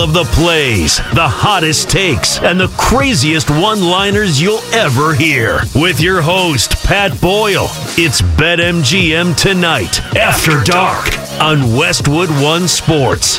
of the plays, the hottest takes, and the craziest one-liners you'll ever hear. With your host, Pat Boyle. It's BetMGM Tonight, After Dark, on Westwood One Sports.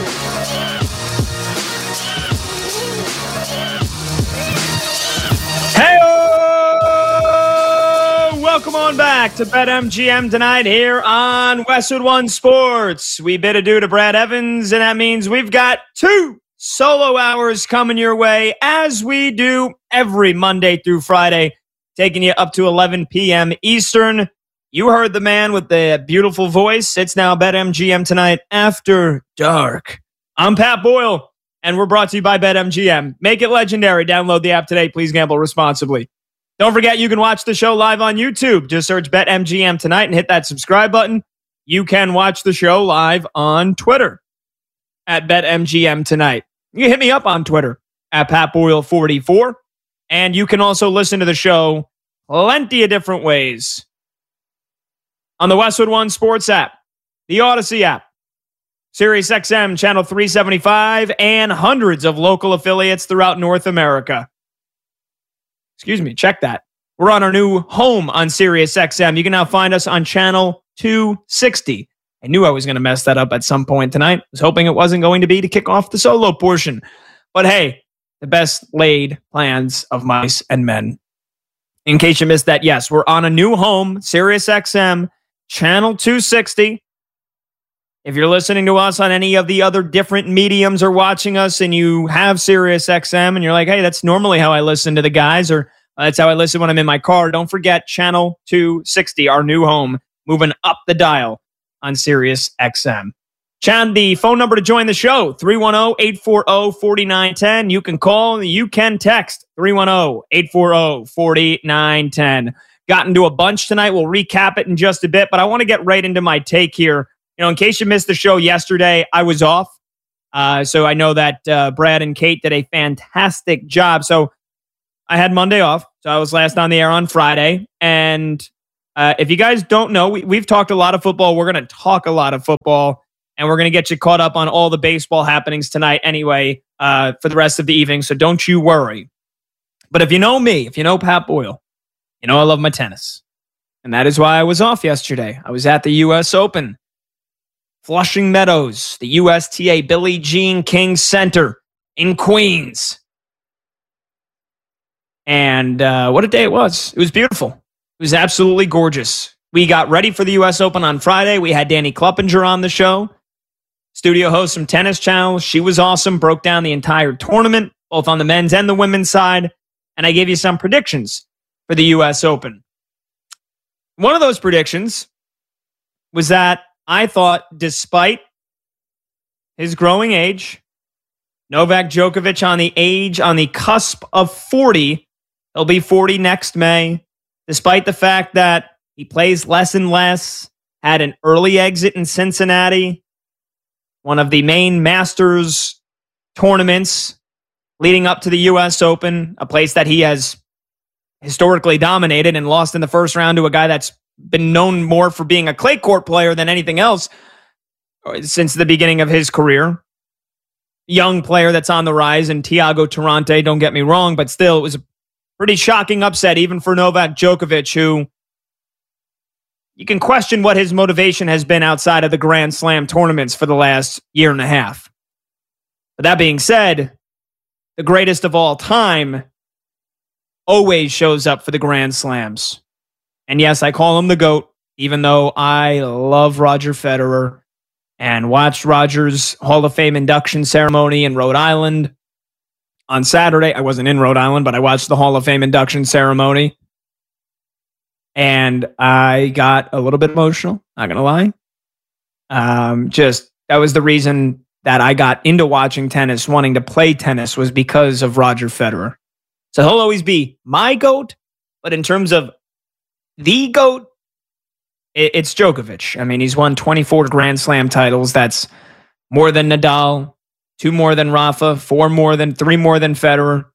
Welcome on back to BetMGM Tonight here on Westwood One Sports. We bid adieu to Brad Evans, and that means we've got 2 solo hours coming your way, as we do every Monday through Friday, taking you up to 11 p.m. Eastern. You heard the man with the beautiful voice. It's now BetMGM Tonight After Dark. I'm Pat Boyle, and we're brought to you by BetMGM. Make it legendary. Download the app today. Please gamble responsibly. Don't forget, you can watch the show live on YouTube. Just search BetMGM Tonight and hit that subscribe button. You can watch the show live on Twitter at BetMGM Tonight. You can hit me up on Twitter at PatBoyle44. And you can also listen to the show plenty of different ways on the Westwood One Sports app, the Odyssey app, SiriusXM Channel 375, and hundreds of local affiliates throughout North America. Excuse me, check that. We're on our new home on SiriusXM. You can now find us on Channel 260. I knew I was going to mess that up at some point tonight. I was hoping it wasn't going to be to kick off the solo portion. But hey, the best laid plans of mice and men. In case you missed that, yes, we're on a new home, SiriusXM, Channel 260. If you're listening to us on any of the other different mediums or watching us and you have SiriusXM and you're like, hey, that's normally how I listen to the guys, or that's how I listen when I'm in my car, don't forget Channel 260, our new home, moving up the dial on SiriusXM. Chad, the phone number to join the show, 310-840-4910. You can call, you can text, 310-840-4910. Got into a bunch tonight. We'll recap it in just a bit, but I want to get right into my take here. You know, in case you missed the show yesterday, I was off. So I know that Brad and Kate did a fantastic job. So I had Monday off. So I was last on the air on Friday. And if you guys don't know, we've talked a lot of football. We're going to talk a lot of football. And we're going to get you caught up on all the baseball happenings tonight anyway for the rest of the evening. So don't you worry. But if you know me, if you know Pat Boyle, you know I love my tennis. And that is why I was off yesterday. I was at the U.S. Open. Flushing Meadows, the USTA Billie Jean King Center in Queens. And what a day it was. It was beautiful. It was absolutely gorgeous. We got ready for the U.S. Open on Friday. We had Danny Kluppinger on the show, studio host from Tennis Channel. She was awesome, broke down the entire tournament, both on the men's and the women's side. And I gave you some predictions for the U.S. Open. One of those predictions was that I thought, despite his growing age, Novak Djokovic on the cusp of 40, he'll be 40 next May, despite the fact that he plays less and less, had an early exit in Cincinnati, one of the main Masters tournaments leading up to the U.S. Open, a place that he has historically dominated and lost in the first round to a guy that's been known more for being a clay court player than anything else since the beginning of his career. Young player that's on the rise, and Thiago Tirante, don't get me wrong, but still, it was a pretty shocking upset even for Novak Djokovic, who you can question what his motivation has been outside of the Grand Slam tournaments for the last year and a half. But that being said, the greatest of all time always shows up for the Grand Slams. And yes, I call him the GOAT, even though I love Roger Federer and watched Roger's Hall of Fame induction ceremony in Rhode Island on Saturday. I wasn't in Rhode Island, but I watched the Hall of Fame induction ceremony. And I got a little bit emotional, not going to lie. That was the reason that I got into watching tennis, wanting to play tennis, was because of Roger Federer. So he'll always be my GOAT, but in terms of the GOAT, it's Djokovic. I mean, he's won 24 Grand Slam titles. That's more than Nadal, 2 more than Rafa, 3 more than Federer.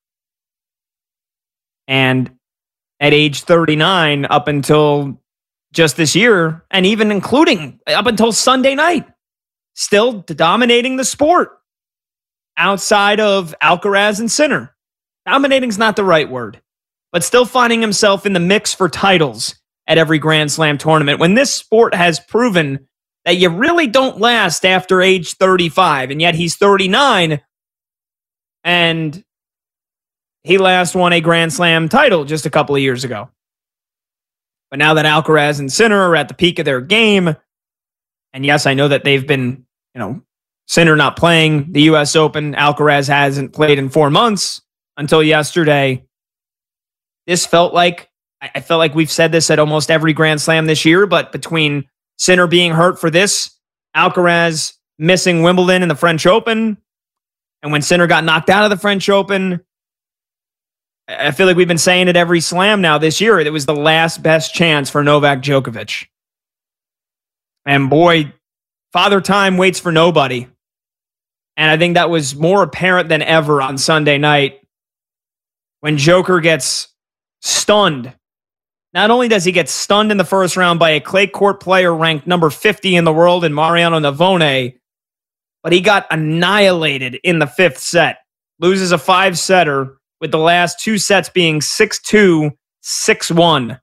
And at age 39, up until just this year, and even including up until Sunday night, still dominating the sport. outside of Alcaraz and Sinner. Dominating's not the right word, but still finding himself in the mix for titles at every Grand Slam tournament when this sport has proven that you really don't last after age 35, and yet he's 39, and he last won a Grand Slam title just a couple of years ago. But now that Alcaraz and Sinner are at the peak of their game, and yes, I know that they've been, Sinner not playing the U.S. Open, Alcaraz hasn't played in 4 months until yesterday. This felt like, I felt like we've said this at almost every Grand Slam this year, but between Sinner being hurt for this, Alcaraz missing Wimbledon and the French Open, and when Sinner got knocked out of the French Open, I feel like we've been saying it every slam now this year. It was the last best chance for Novak Djokovic. And boy, Father Time waits for nobody. And I think that was more apparent than ever on Sunday night when Joker gets stunned. Not only does he get stunned in the first round by a clay court player ranked number 50 in the world in Mariano Navone, but he got annihilated in the fifth set. Loses a 5-setter with the last 2 sets being 6-2, 6-1.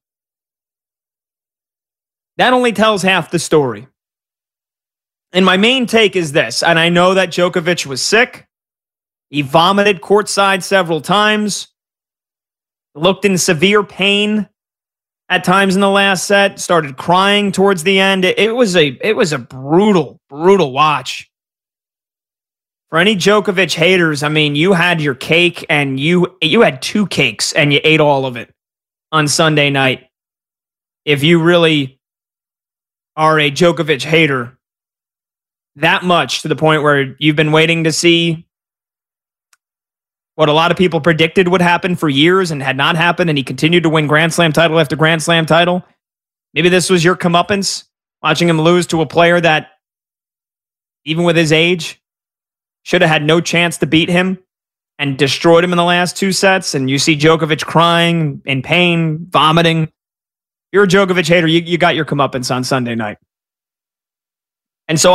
That only tells half the story. And my main take is this, and I know that Djokovic was sick. He vomited courtside several times. Looked in severe pain at times in the last set. Started crying towards the end. It was a brutal, brutal watch. For any Djokovic haters, I mean, you had your cake and you had 2 cakes and you ate all of it on Sunday night. If you really are a Djokovic hater, that much to the point where you've been waiting to see what a lot of people predicted would happen for years and had not happened, and he continued to win Grand Slam title after Grand Slam title. Maybe this was your comeuppance, watching him lose to a player that, even with his age, should have had no chance to beat him and destroyed him in the last 2 sets. And you see Djokovic crying, in pain, vomiting. If you're a Djokovic hater, you got your comeuppance on Sunday night. And so